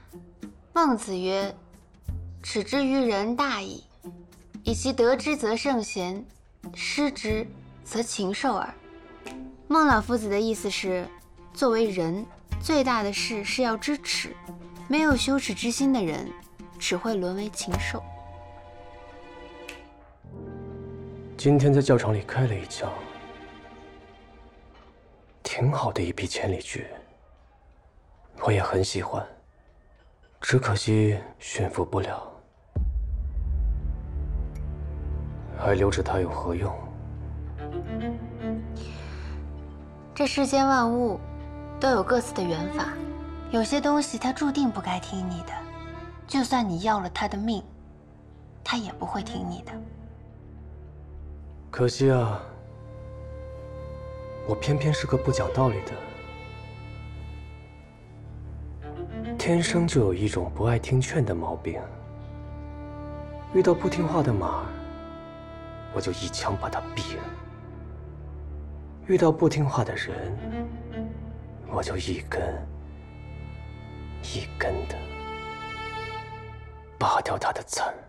孟子曰：“耻之于人大矣，以其得之则圣贤，失之则禽兽耳。”孟老夫子的意思是，作为人，最大的事是要知耻，没有羞耻之心的人，只会沦为禽兽。 今天在教场里开了一枪，挺好的一笔千里驹，我也很喜欢，只可惜驯服不了，还留着它有何用？ 这世间万物都有各自的缘法，有些东西它注定不该听你的，就算你要了它的命，它也不会听你的。 可惜啊，我偏偏是个不讲道理的，天生就有一种不爱听劝的毛病。遇到不听话的马儿，我就一枪把它毙了；遇到不听话的人，我就一根一根的拔掉他的刺儿。